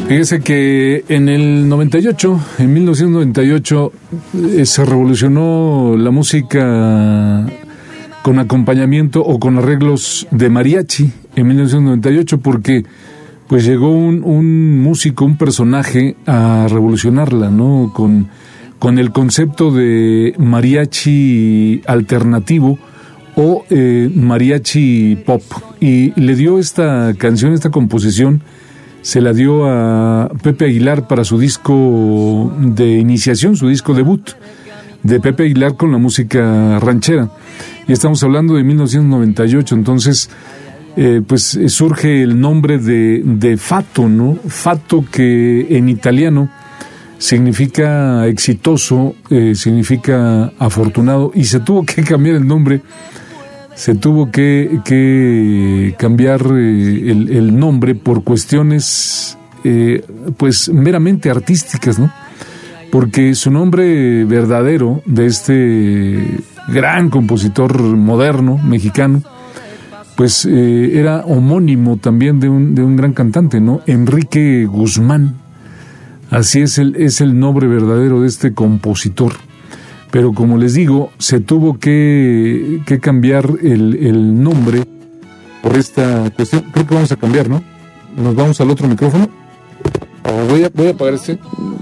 Fíjese que en el 98, en 1998, se revolucionó la música con acompañamiento o con arreglos de mariachi en 1998, porque pues llegó un músico, un personaje a revolucionarla, ¿no? Con el concepto de mariachi alternativo o mariachi pop, y le dio esta canción, esta composición, se la dio a Pepe Aguilar para su disco de iniciación, su disco debut, de Pepe Aguilar con la música ranchera. Y estamos hablando de 1998, entonces pues surge el nombre de Fato, ¿no? Fato, que en italiano significa exitoso, significa afortunado, y se tuvo que cambiar el nombre. Se tuvo que cambiar el nombre por cuestiones pues meramente artísticas, ¿no? Porque su nombre verdadero de este gran compositor moderno mexicano, pues era homónimo también de un gran cantante, ¿no? Enrique Guzmán. Así es el nombre verdadero de este compositor. Pero como les digo, se tuvo que cambiar el nombre por esta cuestión. Creo que vamos a cambiar, ¿no? Nos vamos al otro micrófono. Voy a apagar este.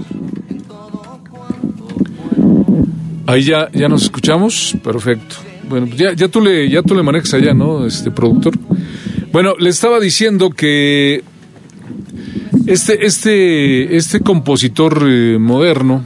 Ahí ya nos escuchamos. Perfecto. Bueno, pues ya tú le manejas allá, ¿no? Productor. Bueno, le estaba diciendo que este compositor moderno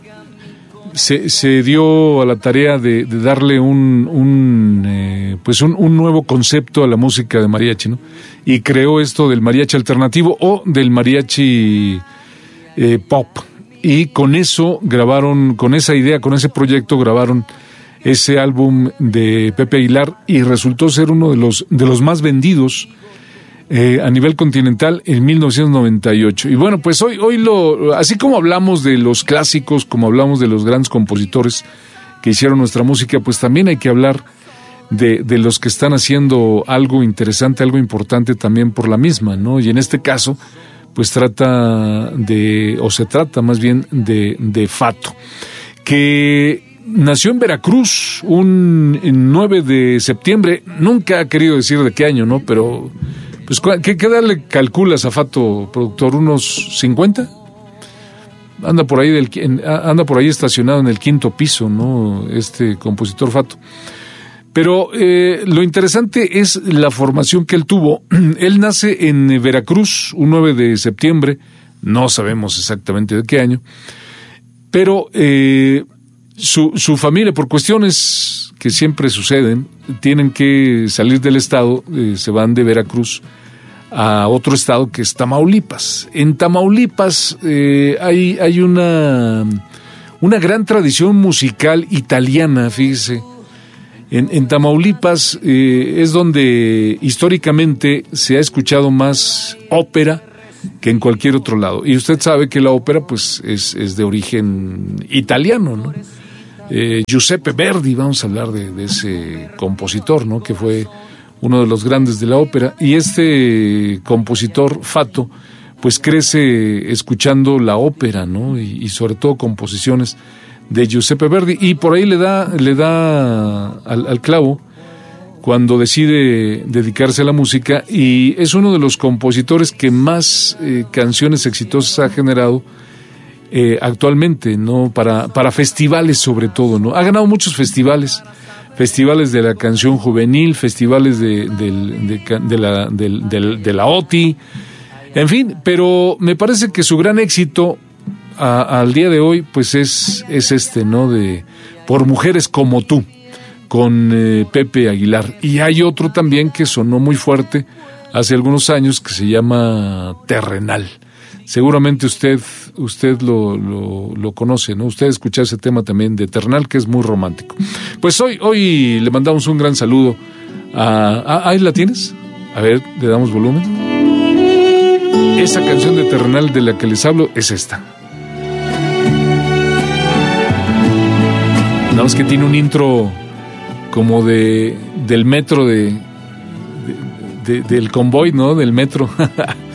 se dio a la tarea de darle un nuevo concepto a la música de mariachi, ¿no? Y creó esto del mariachi alternativo o del mariachi pop. Y con eso grabaron, con esa idea, con ese proyecto, grabaron ese álbum de Pepe Aguilar, y resultó ser uno de los más vendidos a nivel continental en 1998. Y bueno, pues hoy así como hablamos de los clásicos, como hablamos de los grandes compositores que hicieron nuestra música, pues también hay que hablar de los que están haciendo algo interesante, algo importante también por la misma, ¿no? Y en este caso, pues se trata más bien de Fato, que nació en Veracruz un 9 de septiembre, nunca ha querido decir de qué año, ¿no? Pero pues, ¿qué edad le calculas a Fato, productor? ¿Unos 50? Anda por ahí estacionado en el 5º piso, ¿no? Este compositor Fato. Pero lo interesante es la formación que él tuvo. Él nace en Veracruz un 9 de septiembre, no sabemos exactamente de qué año, pero su familia, por cuestiones que siempre suceden, tienen que salir del estado, se van de Veracruz a otro estado que es Tamaulipas. En Tamaulipas hay una gran tradición musical italiana, fíjese. En Tamaulipas es donde históricamente se ha escuchado más ópera que en cualquier otro lado. Y usted sabe que la ópera pues es de origen italiano, ¿no? Giuseppe Verdi, vamos a hablar de ese compositor, ¿no? Que fue uno de los grandes de la ópera. Y este compositor, Fato, pues crece escuchando la ópera, ¿no? Y sobre todo composiciones de Giuseppe Verdi, y por ahí le da al clavo cuando decide dedicarse a la música, y es uno de los compositores que más canciones exitosas ha generado actualmente, ¿no? Para festivales, sobre todo, ¿no? Ha ganado muchos festivales de la canción juvenil, festivales de la OTI, en fin, pero me parece que su gran éxito al día de hoy pues es ¿no? De Por Mujeres Como Tú, con Pepe Aguilar. Y hay otro también que sonó muy fuerte hace algunos años, que se llama Terrenal. Seguramente usted lo conoce, ¿no? Usted escucha ese tema también de Terrenal, que es muy romántico. Pues hoy le mandamos un gran saludo ¿ahí la tienes? A ver, le damos volumen. Esa canción de Terrenal de la que les hablo es esta. Nada más que tiene un intro como del metro del convoy, ¿no? Del metro.